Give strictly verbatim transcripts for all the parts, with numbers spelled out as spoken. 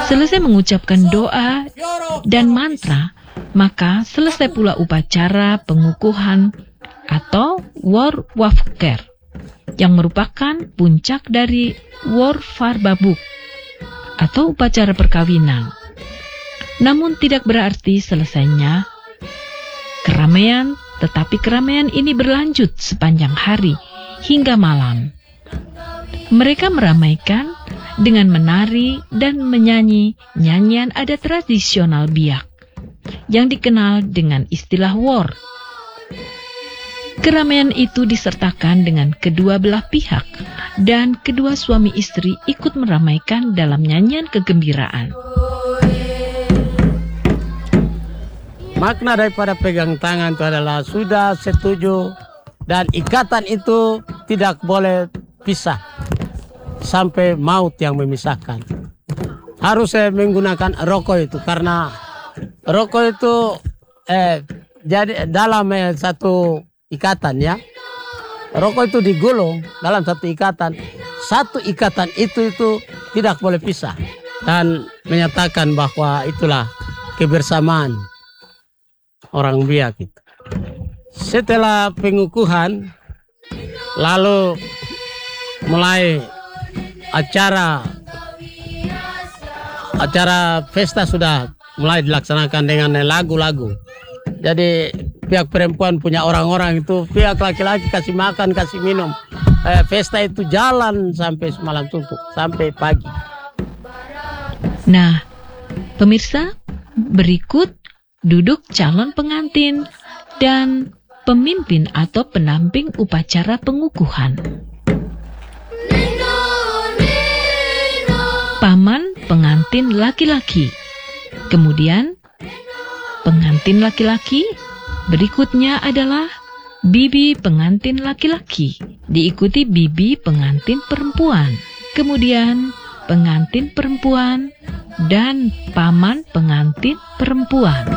Selesai mengucapkan doa dan mantra, maka selesai pula upacara pengukuhan atau War Wafker, yang merupakan puncak dari War Farbabuk atau upacara perkawinan. Namun tidak berarti selesainya keramaian, tetapi keramaian ini berlanjut sepanjang hari hingga malam. Mereka meramaikan dengan menari dan menyanyi nyanyian adat tradisional Biak yang dikenal dengan istilah war. Keramaian itu disertakan dengan kedua belah pihak dan kedua suami istri ikut meramaikan dalam nyanyian kegembiraan. Makna daripada pegang tangan itu adalah sudah setuju dan ikatan itu tidak boleh pisah sampai maut yang memisahkan. Harus saya menggunakan rokok itu karena rokok itu eh, jadi dalam eh, satu ikatan ya. Rokok itu digulung dalam satu ikatan. Satu ikatan itu itu tidak boleh pisah dan menyatakan bahwa itulah kebersamaan orang Biak itu. Setelah pengukuhan, lalu mulai acara acara pesta sudah mulai dilaksanakan dengan lagu-lagu. Jadi pihak perempuan punya orang-orang itu, pihak laki-laki kasih makan, kasih minum. Eh, pesta itu jalan sampai semalam suntuk, sampai pagi. Nah, pemirsa, berikut duduk calon pengantin dan pemimpin atau pendamping upacara pengukuhan. Paman pengantin laki-laki, kemudian pengantin laki-laki, berikutnya adalah bibi pengantin laki-laki, diikuti bibi pengantin perempuan, kemudian pengantin perempuan, dan paman pengantin perempuan.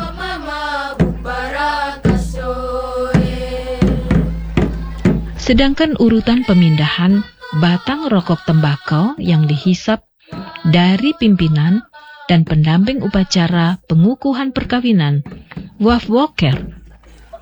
Sedangkan urutan pemindahan batang rokok tembakau yang dihisap dari pimpinan dan pendamping upacara pengukuhan perkawinan Wafwoker